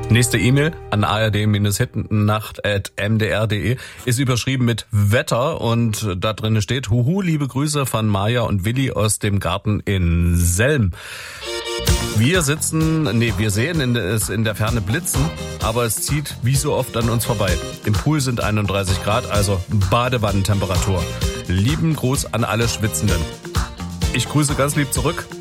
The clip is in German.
Nächste E-Mail an ard-hittennacht@mdr.de ist überschrieben mit Wetter und da drin steht: Huhu, liebe Grüße von Maja und Willi aus dem Garten in Selm. Wir sehen es in der Ferne blitzen, aber es zieht wie so oft an uns vorbei. Im Pool sind 31 Grad, also Badewannentemperatur. Lieben Gruß an alle Schwitzenden. Ich grüße ganz lieb zurück.